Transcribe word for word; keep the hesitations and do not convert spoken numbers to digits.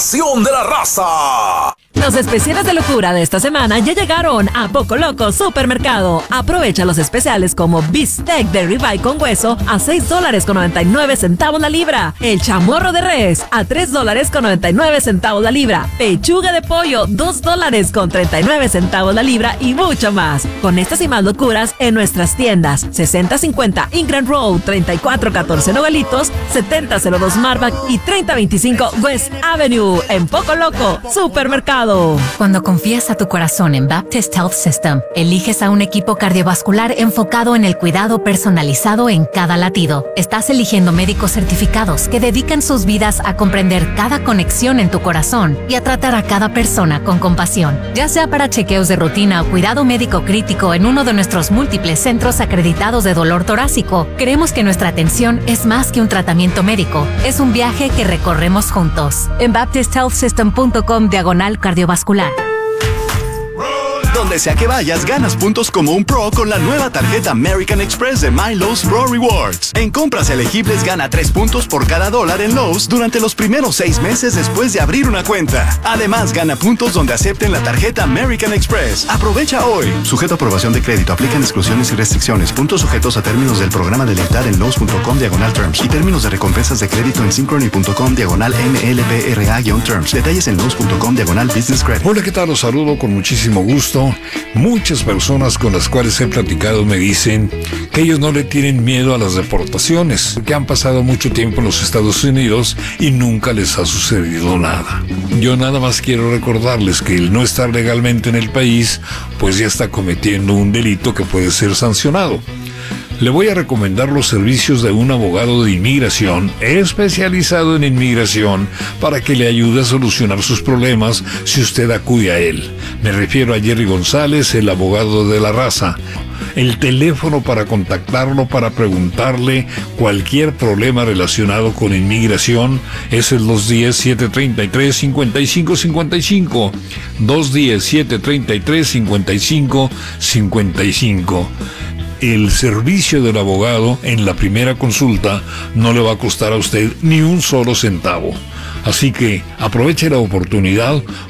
Pasión de la Raza. Los especiales de locura de esta semana ya llegaron a Poco Loco Supermercado. Aprovecha los especiales como bistec de ribeye con hueso a seis dólares con noventa y nueve centavos la libra. El chamorro de res a tres dólares con noventa y nueve centavos la libra. Pechuga de pollo, dos dólares con treinta y nueve centavos la libra y mucho más. Con estas y más locuras en nuestras tiendas. sesenta cincuenta Ingram Road, treinta y cuatro catorce Nogalitos, setenta cero dos Marback y treinta veinticinco West Avenue. En Poco Loco Supermercado. Cuando confías a tu corazón en Baptist Health System, eliges a un equipo cardiovascular enfocado en el cuidado personalizado en cada latido. Estás eligiendo médicos certificados que dedican sus vidas a comprender cada conexión en tu corazón y a tratar a cada persona con compasión. Ya sea para chequeos de rutina o cuidado médico crítico en uno de nuestros múltiples centros acreditados de dolor torácico, creemos que nuestra atención es más que un tratamiento médico. Es un viaje que recorremos juntos. En baptist health system punto com diagonal cardiovascular. Donde sea que vayas, ganas puntos como un pro con la nueva tarjeta American Express de My Lowe's Pro Rewards. En compras elegibles gana tres puntos por cada dólar en Lowe's durante los primeros seis meses después de abrir una cuenta. Además, gana puntos donde acepten la tarjeta American Express. Aprovecha hoy. Sujeto a aprobación de crédito. Aplican exclusiones y restricciones. Puntos sujetos a términos del programa de lealtad en Lowe's punto com diagonal terms y términos de recompensas de crédito en synchrony punto com diagonal M L P R A-terms. Detalles en Lowe's punto com diagonal business credit. Hola, ¿qué tal? Los saludo con muchísimo gusto. Muchas personas con las cuales he platicado me dicen que ellos no le tienen miedo a las deportaciones, que han pasado mucho tiempo en los Estados Unidos y nunca les ha sucedido nada. Yo nada más quiero recordarles que el no estar legalmente en el país, pues ya está cometiendo un delito que puede ser sancionado. Le voy a recomendar los servicios de un abogado de inmigración especializado en inmigración para que le ayude a solucionar sus problemas si usted acude a él. Me refiero a Jerry González, el abogado de la raza. El teléfono para contactarlo para preguntarle cualquier problema relacionado con inmigración es el dos uno cero, siete tres tres, cinco cinco cinco cinco. dos uno cero, siete tres tres, cinco cinco cinco cinco. El servicio del abogado en la primera consulta no le va a costar a usted ni un solo centavo. Así que aproveche la oportunidad